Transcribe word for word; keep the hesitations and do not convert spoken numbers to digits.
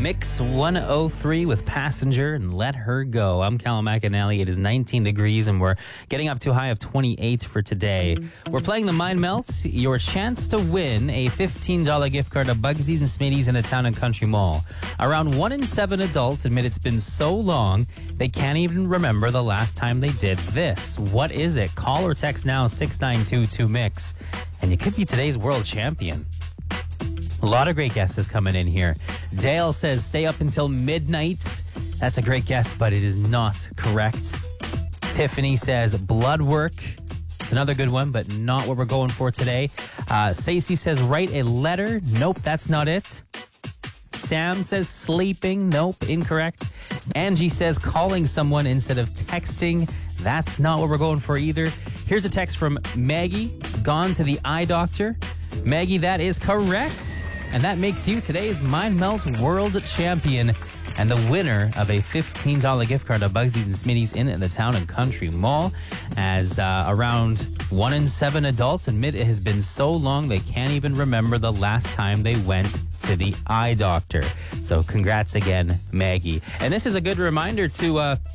Mix one oh three with Passenger and Let Her Go. I'm Callum McAnally. It is nineteen degrees and we're getting up to a high of twenty-eight for today. We're playing the Mind Melt, your chance to win a fifteen dollars gift card to Bugsies and Smitty's in the Town and Country Mall. Around one in seven adults admit it's been so long they can't even remember the last time they did this. What is it? Call or text now six nine two two mix and you could be today's world champion. A lot of great guesses coming in here. Dale says stay up until midnight. That's a great guess, but it is not correct. Tiffany says blood work. It's another good one, but not what we're going for today. Uh, Stacey says write a letter. Nope, that's not it. Sam says sleeping. Nope, incorrect. Angie says calling someone instead of texting. That's not what we're going for either. Here's a text from Maggie. Gone to the eye doctor. Maggie, that is correct. And that makes you today's Mind Melt World Champion and the winner of a fifteen dollars gift card to Bugsies and Smitty's in the Town and Country Mall. As uh, around one in seven adults admit it has been so long they can't even remember the last time they went to the eye doctor. So congrats again, Maggie. And this is a good reminder to... Uh,